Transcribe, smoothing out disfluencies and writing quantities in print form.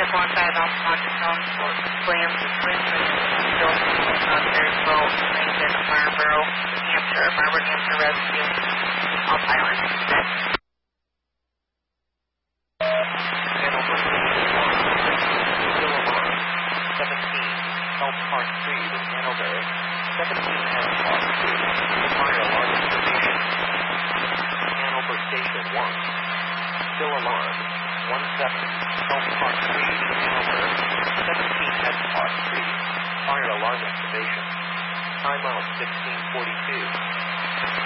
alongside of Altamont Town, Williams is still very slow, maintained at Marlboro, New Hampshire, Marlboro, New Hampshire Rescue, off Island. Hanover, still alarm. 17, Elm Park Street in Hanover. 17 Elm Park Street, fire alarm information. Hanover Station 1, still alarm. 17, Elm Park Street in Hanover. 17 Elm Park Street, fire alarm activation. Time out 1642.